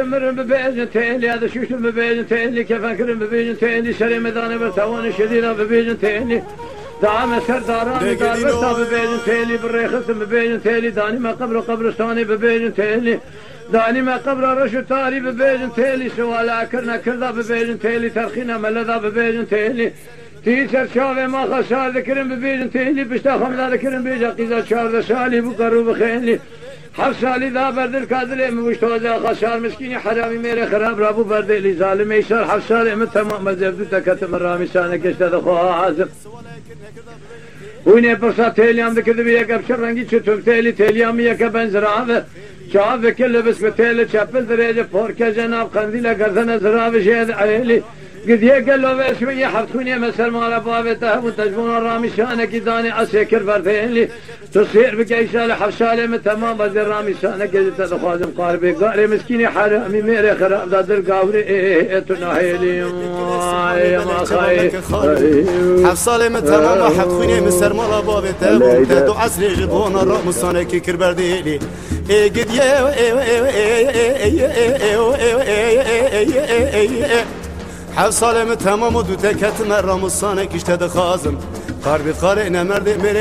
مرم ببيجن تيلي هذا شوش ببيجن تيلي كيف أكرم ببيجن تيلي شري مداني برتواني شديدة ببيجن تيلي دعم سرداراني دار برتا ببيجن تيلي بالريخت ببيجن تيلي داني ما قبرستاني ببيجن تيلي داني ما قبر رشد تاري ببيجن تيلي سوالا كرنا كردا ببيجن تيلي ترخينا ملذا ببيجن تيلي تيسر شافي ما خسار ذكرن ببيجن تيلي بشتا خمدا ذكرن بيجا قيزا شار شالي بقرو بخيلي حفصالي ذا برد الكادلي مبشتوزا خسار مسكيني حرامي ميري خراب رابو برد اللي ظالم يسار حفصالي من تمام مزبدو تكتم الرامي سانك اشتاد خوها عازم ويني برسا تيليام ذكر بيك ابشر رنگي چتوك تيليام يك بنزراوه شاف كل بس بتيل چپل درجه فورك جناب قنديله گردن زراوه شهد عيلي قد يقل له شويه حفتوني مثل ما ربابته وتجمون الرامي شانك داني اسكر بردين تصير بكيسال حفصاله من تمام بدر رامي شانك قد تخازم قاربي قاري مسكيني حرامي ميري خراب دادر قاوري تناهيلي يا ما خاي حفصاله من تمام حفتوني مثل ما ربابته وتدو عسل جبون الرامي شانك كر برديلي قد حفصاله من تمام دو تكت مرام الصانك اشتد خازم قاربي قارئنا مرد